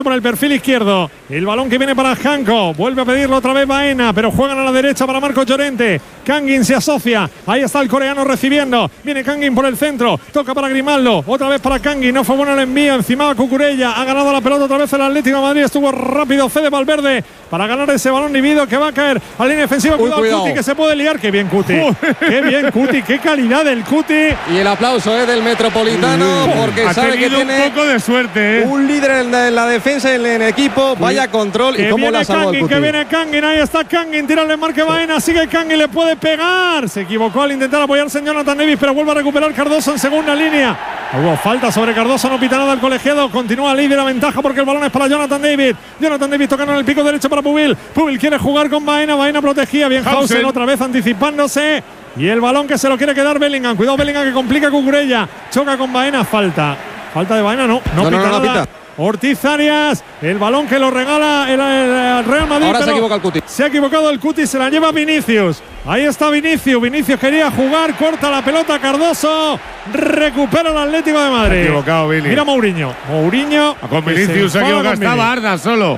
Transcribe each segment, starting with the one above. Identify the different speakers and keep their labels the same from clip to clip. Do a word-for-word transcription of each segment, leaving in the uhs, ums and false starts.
Speaker 1: por el perfil izquierdo, el balón que viene para Janko, vuelve a pedirlo otra vez Baena, pero juegan a la derecha para Marcos Llorente. Kangin se asocia, ahí está el coreano recibiendo, viene Kangin por el centro, toca para Grimaldo, otra vez para Kangin, no fue bueno el envío, encima a Cucurella, ha ganado la pelota otra vez el Atlético de Madrid, estuvo rápido Fede Valverde para ganar ese balón dividido que va a caer a la línea defensiva.
Speaker 2: Uy,
Speaker 1: cuidado,
Speaker 2: cuidado.
Speaker 1: Cuti, que se puede liar, qué bien Cuti, qué bien Cuti, qué calidad del Cuti.
Speaker 2: Y el aplauso es del Metropolitano porque
Speaker 3: ha
Speaker 2: sabe que
Speaker 3: tenido
Speaker 2: tiene
Speaker 3: un poco de suerte, ¿eh?
Speaker 2: un líder en la, en la defensa en el equipo. Vaya control y
Speaker 1: Que
Speaker 2: cómo la
Speaker 1: viene
Speaker 2: salvó el
Speaker 1: Kangin,
Speaker 2: Cuti.
Speaker 1: que viene Kangin, ahí está Kangin, tira el marque Baena, sigue Kangin, le puede pegar. Se equivocó al intentar apoyarse en Jonathan Davis, pero vuelve a recuperar Cardoso en segunda línea. Hubo falta sobre Cardoso, no pita nada el colegiado. Continúa líder la ventaja porque el balón es para Jonathan Davis. Jonathan Davis tocando en el pico derecho para Pubil. Pubil quiere jugar con Baena, Baena protegía bien Hausen,
Speaker 3: Hausen.
Speaker 1: otra vez anticipándose. Y el balón que se lo quiere quedar Bellingham. Cuidado Bellingham que complica a Cucurella. Choca con Baena, falta. Falta de Baena, no, no,
Speaker 2: No, no,
Speaker 1: pita
Speaker 2: no, no
Speaker 1: nada.
Speaker 2: pita.
Speaker 1: Ortiz Arias, el balón que lo regala el, el Real Madrid.
Speaker 2: Ahora se
Speaker 1: pero
Speaker 2: equivoca el Cuti.
Speaker 1: Se ha equivocado el Cuti, se la lleva Vinicius. Ahí está Vinicius. Vinicius quería jugar, corta la pelota Cardoso. Recupera el Atlético de Madrid.
Speaker 3: Se ha equivocado, Vini.
Speaker 1: Mira Mourinho. Mourinho.
Speaker 3: Con
Speaker 1: que
Speaker 3: Vinicius se ha
Speaker 1: enfada
Speaker 3: equivocado,
Speaker 1: con Vini.
Speaker 3: estaba Arda solo.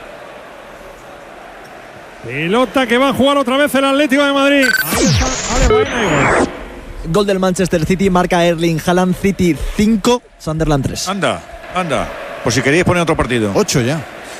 Speaker 1: Pelota que va a jugar otra vez el Atlético de Madrid. Ahí está. Vale, buena y gol.
Speaker 4: Gol del Manchester City, marca Erling Haaland. City cinco, Sunderland tres.
Speaker 5: Anda, anda. Por si queréis poner otro partido.
Speaker 6: Ocho ya.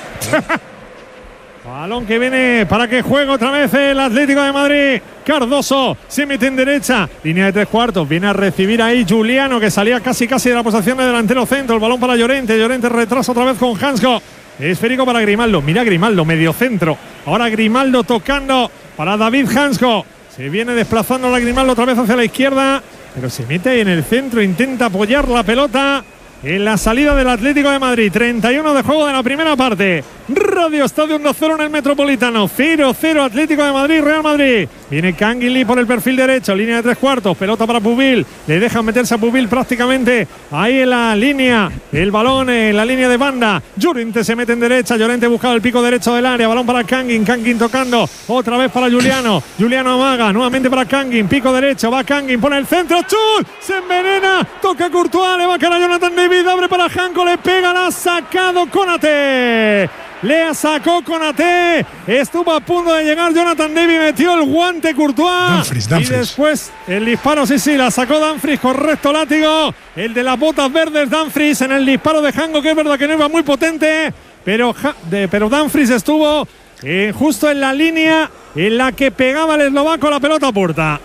Speaker 1: Balón que viene para que juegue otra vez el Atlético de Madrid. Cardoso se mete en derecha. Línea de tres cuartos. Viene a recibir ahí Juliano, que salía casi casi de la posición de delantero centro. El balón para Llorente. Llorente retrasa otra vez con Hansko. Esférico para Grimaldo. Mira Grimaldo, medio centro. Ahora Grimaldo tocando para David Hansko. Se viene desplazando la Grimaldo otra vez hacia la izquierda. Pero se mete ahí en el centro. Intenta apoyar la pelota en la salida del Atlético de Madrid. treinta y uno de juego de la primera parte. Radio Estadio uno cero en el Metropolitano. cero cero Atlético de Madrid, Real Madrid. Viene Kangin Lee por el perfil derecho. Línea de tres cuartos. Pelota para Pubil. Le dejan meterse a Pubil prácticamente ahí en la línea. El balón en la línea de banda. Llorente se mete en derecha. Llorente buscaba el pico derecho del área. Balón para Kangin. Kangin tocando. Otra vez para Juliano. Juliano amaga. Nuevamente para Kangin. Pico derecho. Va Kangin. Pone el centro. ¡Chul! Se envenena. Toca Courtois. Le va a caer a Jonathan David. Abre para Janko. Le pega. La ha sacado Konaté. Le sacó Konaté. Estuvo a punto de llegar Jonathan David. Metió el guante Courtois.
Speaker 6: Dumfries, Dumfries.
Speaker 1: Y después el disparo. Sí, sí, la sacó Dumfries. Correcto látigo. El de las botas verdes Dumfries en el disparo de Janko, que es verdad que no iba muy potente. Pero, ja, de, pero Dumfries estuvo eh, justo en la línea en la que pegaba el eslovaco la pelota a puerta.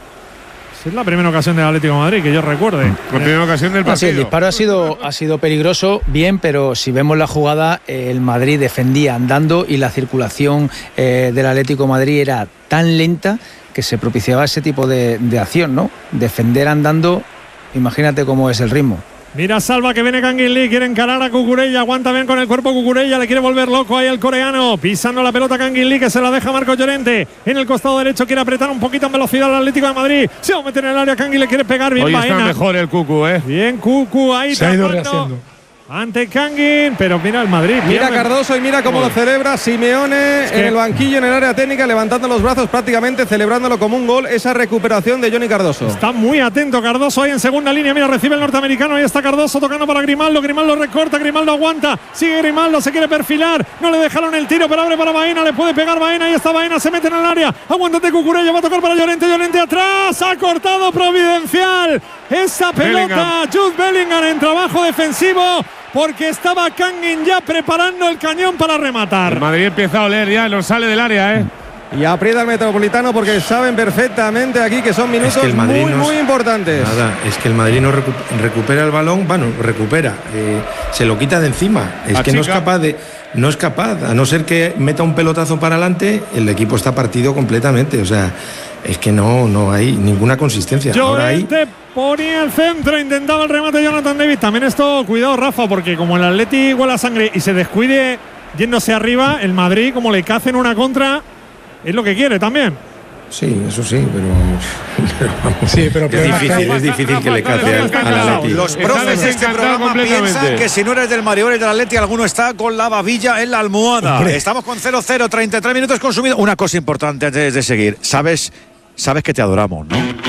Speaker 1: Es la primera ocasión del Atlético de Madrid que yo recuerde.
Speaker 3: La primera ocasión del
Speaker 7: Ah, sí,
Speaker 3: partido.
Speaker 7: el disparo ha sido, ha sido peligroso, bien, pero si vemos la jugada, eh, el Madrid defendía andando y la circulación eh, del Atlético de Madrid era tan lenta que se propiciaba ese tipo de, de acción, ¿no? Defender andando, imagínate cómo es el ritmo.
Speaker 1: Mira Salva que viene Kangin Lee, quiere encarar a Cucurella, aguanta bien con el cuerpo Cucurella, le quiere volver loco ahí el coreano, pisando la pelota Kangin Lee, que se la deja Marcos Llorente, en el costado derecho quiere apretar un poquito en velocidad al Atlético de Madrid, se va a meter en el área, Kangin le quiere pegar, bien
Speaker 3: Hoy está
Speaker 1: Baena.
Speaker 3: mejor el Cucu, ¿eh?
Speaker 1: Bien Cucu ahí
Speaker 6: Se ha ido
Speaker 1: tapando
Speaker 6: rehaciendo.
Speaker 1: ante Kangin, pero mira el Madrid.
Speaker 2: Mira
Speaker 1: pierde.
Speaker 2: Cardoso y mira cómo lo celebra Simeone
Speaker 1: que-
Speaker 2: en el banquillo, en el área técnica, levantando los brazos prácticamente, celebrándolo como un gol, esa recuperación de Johnny Cardoso.
Speaker 1: Está muy atento Cardoso ahí en segunda línea. Mira, recibe el norteamericano. Ahí está Cardoso tocando para Grimaldo. Grimaldo recorta, Grimaldo aguanta. Sigue Grimaldo, se quiere perfilar. No le dejaron el tiro, pero abre para Baena. Le puede pegar Baena. Ahí está Baena, se mete en el área. Aguántate Cucurella, va a tocar para Llorente. Llorente atrás. Ha cortado Providencial. Esa pelota.
Speaker 3: Bellingham.
Speaker 1: Jude Bellingham en trabajo defensivo. Porque estaba Kangin ya preparando el cañón para rematar.
Speaker 3: El Madrid empieza a oler ya, no sale del área, ¿eh?
Speaker 2: Y aprieta el Metropolitano porque saben perfectamente aquí que son minutos
Speaker 8: Es que el Madrid
Speaker 2: muy,
Speaker 8: no es-
Speaker 2: muy importantes.
Speaker 8: Nada, es que el Madrid no recu- recupera el balón, bueno, recupera, eh, se lo quita de encima. Es que no es
Speaker 3: Achica.
Speaker 8: capaz de, no es capaz, a no ser que meta un pelotazo para adelante, el equipo está partido completamente. O sea, es que no, no hay ninguna consistencia. Ahora hay,
Speaker 1: Llorente ponía el centro, intentaba el remate Jonathan David. También esto, cuidado Rafa, porque como el Atleti huele a sangre y se descuide yéndose arriba, el Madrid, como le cacen una contra, es lo que quiere también.
Speaker 8: sí, eso sí, pero, pero vamos,
Speaker 6: Sí, pero
Speaker 8: es
Speaker 6: problema
Speaker 8: difícil,
Speaker 6: está-
Speaker 8: es difícil que le case al, al Atleti.
Speaker 5: Los
Speaker 3: Está
Speaker 5: profes de este
Speaker 3: desencantado
Speaker 5: programa
Speaker 3: completamente.
Speaker 5: piensan que si no eres del Madrid o eres del Atleti, alguno está con la babilla en la almohada.
Speaker 6: Hombre.
Speaker 5: Estamos con cero cero, treinta y tres minutos consumidos. Una cosa importante antes de seguir. Sabes, sabes que te adoramos, ¿no?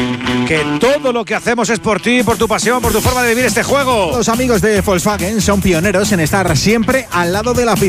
Speaker 5: que todo lo que hacemos es por ti, por tu pasión, por tu forma de vivir este juego.
Speaker 6: Los amigos de Volkswagen son pioneros en estar siempre al lado de la afición.